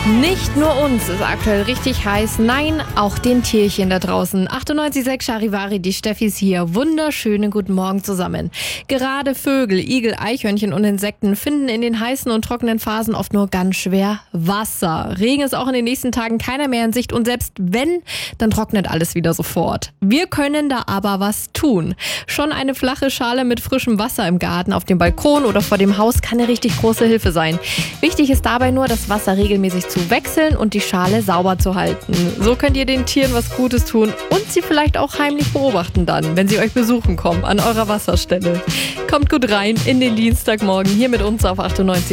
Nicht nur uns ist aktuell richtig heiß, nein, auch den Tierchen da draußen. 98,6 Charivari, die Steffis hier. Wunderschönen guten Morgen zusammen. Gerade Vögel, Igel, Eichhörnchen und Insekten finden in den heißen und trockenen Phasen oft nur ganz schwer Wasser. Regen ist auch in den nächsten Tagen keiner mehr in Sicht und selbst wenn, dann trocknet alles wieder sofort. Wir können da aber was tun. Schon eine flache Schale mit frischem Wasser im Garten, auf dem Balkon oder vor dem Haus kann eine richtig große Hilfe sein. Wichtig ist dabei nur, das Wasser regelmäßig zu wechseln und die Schale sauber zu halten. So könnt ihr den Tieren was Gutes tun und sie vielleicht auch heimlich beobachten dann, wenn sie euch besuchen kommen an eurer Wasserstelle. Kommt gut rein in den Dienstagmorgen hier mit uns auf 98.